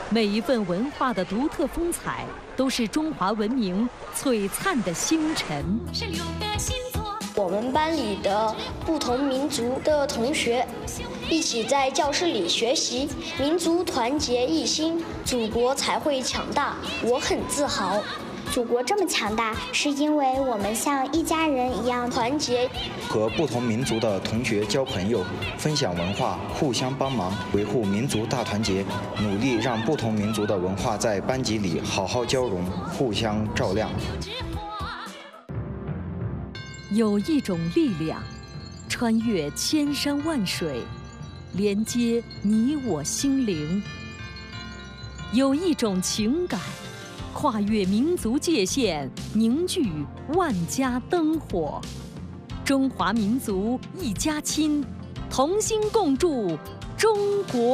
每一份文化的独特风采，都是中华文明璀璨的星辰。 我们班里的不同民族的同学一起在教室里学习，民族团结一心，祖国才会强大。我很自豪。 祖国这么强大，是因为我们像一家人一样团结。 和不同民族的同学交朋友，分享文化，互相帮忙，维护民族大团结，努力让不同民族的文化在班级里好好交融，互相照亮。 有一种力量，穿越千山万水，连接你我心灵；有一种情感，跨越民族界限，凝聚万家灯火。中华民族一家亲，同心共筑中国。